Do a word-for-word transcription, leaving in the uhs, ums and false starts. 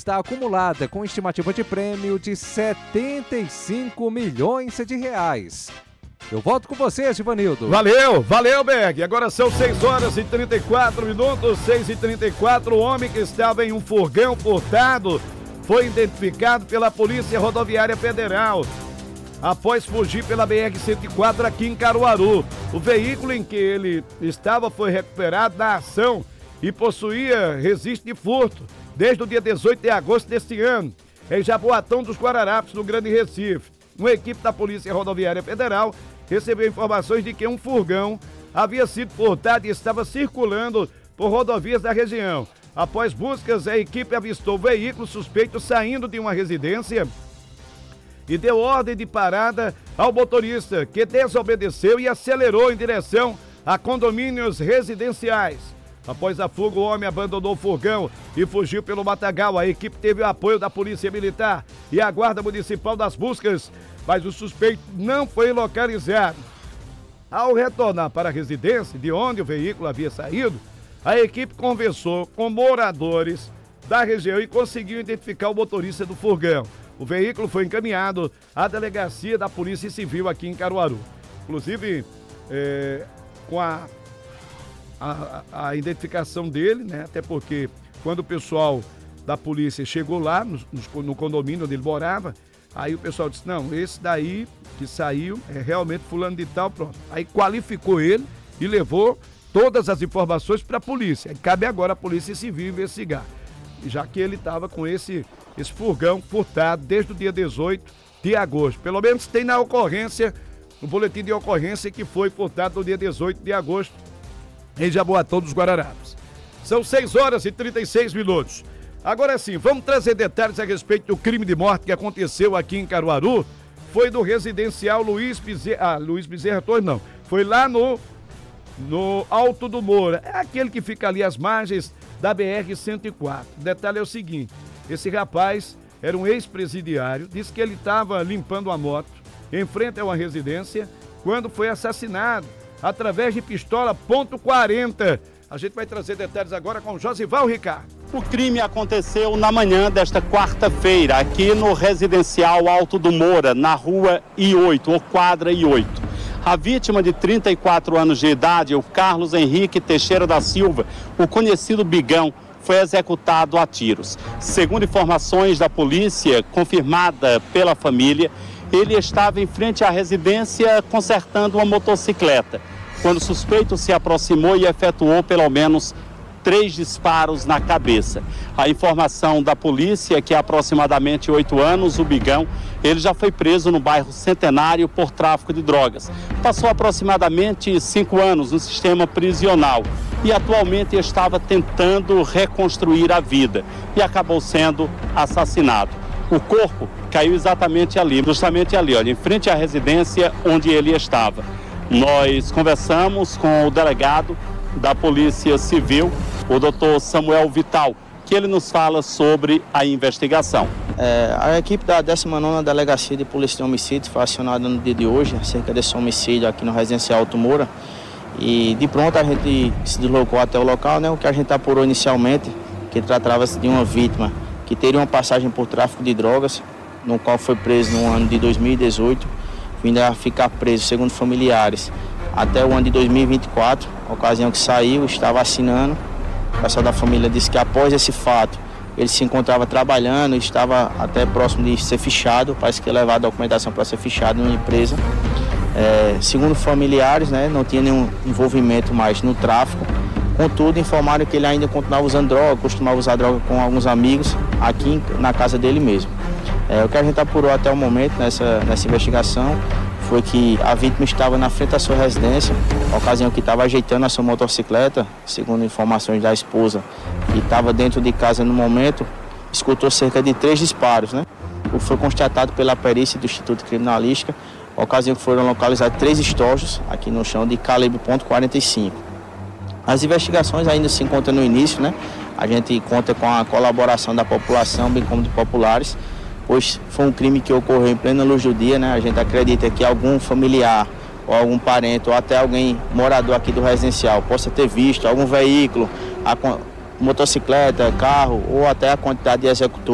está acumulada com estimativa de prêmio de setenta e cinco milhões de reais. Eu volto com você, Givanildo. Valeu, valeu, Berg. Agora são seis horas e trinta e quatro minutos, seis e trinta e quatro. O homem que estava em um furgão furtado foi identificado pela Polícia Rodoviária Federal após fugir pela B R cento e quatro aqui em Caruaru. O veículo em que ele estava foi recuperado da ação e possuía registro de furto desde o dia dezoito de agosto deste ano, em Jaboatão dos Guararapes, no Grande Recife. Uma equipe da Polícia Rodoviária Federal recebeu informações de que um furgão havia sido furtado e estava circulando por rodovias da região. Após buscas, a equipe avistou o veículo suspeito saindo de uma residência e deu ordem de parada ao motorista, que desobedeceu e acelerou em direção a condomínios residenciais. Após a fuga, o homem abandonou o furgão e fugiu pelo matagal. A equipe teve o apoio da Polícia Militar e a Guarda Municipal das buscas, mas o suspeito não foi localizado. Ao retornar para a residência de onde o veículo havia saído, a equipe conversou com moradores da região e conseguiu identificar o motorista do furgão. O veículo foi encaminhado à delegacia da Polícia Civil aqui em Caruaru. Inclusive, é, com a, a, a identificação dele, né? Até porque quando o pessoal da polícia chegou lá no, no condomínio onde ele morava, aí o pessoal disse, não, esse daí que saiu é realmente fulano de tal, pronto. Aí qualificou ele e levou todas as informações para a polícia. E cabe agora a Polícia Civil investigar, já que ele estava com esse, esse furgão furtado desde o dia dezoito de agosto. Pelo menos tem na ocorrência, no boletim de ocorrência, que foi furtado no dia dezoito de agosto em Jaboatão dos Guararapes. São seis horas e trinta e seis minutos. Agora sim, vamos trazer detalhes a respeito do crime de morte que aconteceu aqui em Caruaru. Foi do residencial Luiz Bezerra, ah, Luiz Bezerra Torres não, foi lá no, no Alto do Moura. É aquele que fica ali às margens da B R cento e quatro. O detalhe é o seguinte, esse rapaz era um ex-presidiário, disse que ele estava limpando a moto em frente a uma residência quando foi assassinado através de pistola ponto quarenta. A gente vai trazer detalhes agora com o Josival Ricardo. O crime aconteceu na manhã desta quarta-feira, aqui no residencial Alto do Moura, na rua I oito, ou quadra I oito. A vítima de trinta e quatro anos de idade, o Carlos Henrique Teixeira da Silva, o conhecido Bigão, foi executado a tiros. Segundo informações da polícia, confirmada pela família, ele estava em frente à residência consertando uma motocicleta, quando o suspeito se aproximou e efetuou pelo menos três disparos na cabeça. A informação da polícia é que há aproximadamente oito anos, o Bigão, ele já foi preso no bairro Centenário por tráfico de drogas. Passou aproximadamente cinco anos no sistema prisional e atualmente estava tentando reconstruir a vida e acabou sendo assassinado. O corpo caiu exatamente ali, justamente ali, olha, em frente à residência onde ele estava. Nós conversamos com o delegado da Polícia Civil, o doutor Samuel Vital, que ele nos fala sobre a investigação. É, a equipe da décima nona Delegacia de Polícia de Homicídio foi acionada no dia de hoje, acerca desse homicídio aqui no residencial Alto Moura. E de pronto a gente se deslocou até o local, né? O que a gente apurou inicialmente, que tratava-se de uma vítima que teria uma passagem por tráfico de drogas, no qual foi preso no ano de dois mil e dezoito, vindo a ficar preso, segundo familiares, até o ano de dois mil e vinte e quatro, ocasião que saiu, estava assinando. O pessoal da família disse que após esse fato, ele se encontrava trabalhando, estava até próximo de ser fichado, parece que ia levar a documentação para ser fichado numa empresa. É, segundo familiares, né, não tinha nenhum envolvimento mais no tráfico, contudo informaram que ele ainda continuava usando droga, costumava usar droga com alguns amigos aqui na casa dele mesmo. É, o que a gente apurou até o momento nessa, nessa investigação foi que a vítima estava na frente da sua residência, na ocasião que estava ajeitando a sua motocicleta, segundo informações da esposa, e estava dentro de casa no momento, escutou cerca de três disparos, né? O que foi constatado pela perícia do Instituto Criminalística, na ocasião que foram localizados três estojos aqui no chão de calibre ponto quarenta e cinco. As investigações ainda se encontram no início, né? A gente conta com a colaboração da população, bem como de populares, pois foi um crime que ocorreu em plena luz do dia, né? A gente acredita que algum familiar ou algum parente ou até alguém morador aqui do residencial possa ter visto algum veículo, a motocicleta, carro ou até a quantidade de executores.